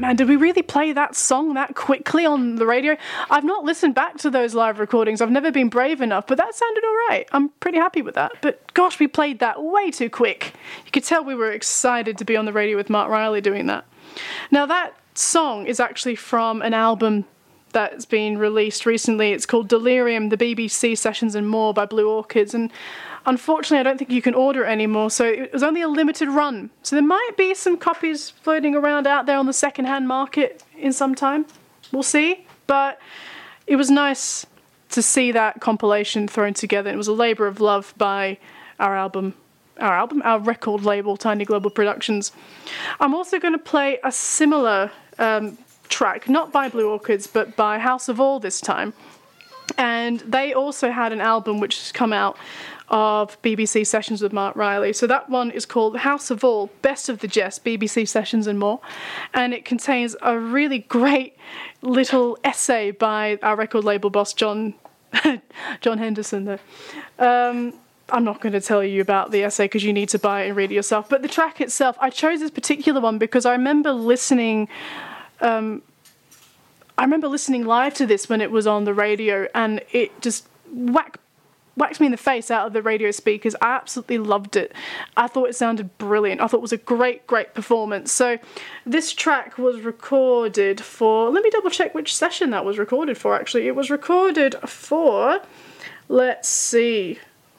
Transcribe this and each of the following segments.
man, did we really play that song that quickly on the radio? I've not listened back to those live recordings. I've never been brave enough, but that sounded all right. I'm pretty happy with that. But gosh, we played that way too quick. You could tell we were excited to be on the radio with Mark Riley doing that. Now, that song is actually from an album that's been released recently. It's called Delirium, the BBC Sessions and More by Blue Orchids, and unfortunately I don't think you can order it anymore, so it was only a limited run. So there might be some copies floating around out there on the second-hand market in some time. We'll see. But it was nice to see that compilation thrown together. It was a labour of love by our record label, Tiny Global Productions. I'm also going to play a similar track, not by Blue Orchids, but by House of All this time. And they also had an album which has come out of BBC Sessions with Mark Riley. So that one is called House of All, Best of the Jess, BBC Sessions and More. And it contains a really great little essay by our record label boss, John Henderson, though. I'm not going to tell you about the essay because you need to buy it and read it yourself. But the track itself, I chose this particular one because I remember listening live to this when it was on the radio, and it just whacked me in the face out of the radio speakers. I absolutely loved it. I thought it sounded brilliant. I thought it was a great performance. So this track was recorded for, let me double check which session that was recorded for actually. It was recorded for, let's see.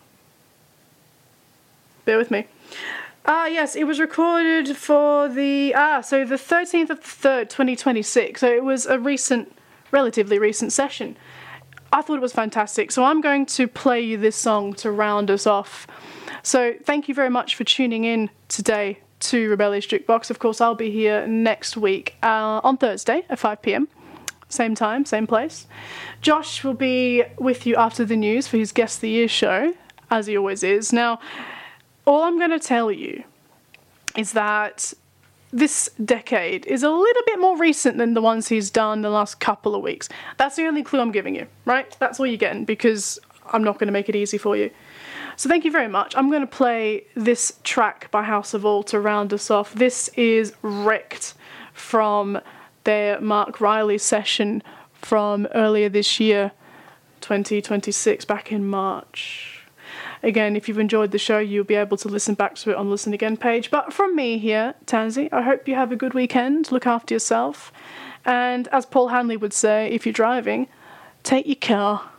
Bear with me. Yes, it was recorded for the 13th of the 3rd, 2026. So it was a relatively recent session. I thought it was fantastic. So I'm going to play you this song to round us off. So thank you very much for tuning in today to Rebellious Jukebox. Of course, I'll be here next week on Thursday at 5 p.m. Same time, same place. Josh will be with you after the news for his Guess the Year show, as he always is. Now, all I'm going to tell you is that this decade is a little bit more recent than the ones he's done the last couple of weeks. That's the only clue I'm giving you, right? That's all you're getting, because I'm not going to make it easy for you. So thank you very much. I'm going to play this track by House of All to round us off. This is Wrecked from their Mark Riley session from earlier this year, 2026, back in March. Again, if you've enjoyed the show, you'll be able to listen back to it on the Listen Again page. But from me here, Tansy, I hope you have a good weekend. Look after yourself. And as Paul Hanley would say, if you're driving, take your car.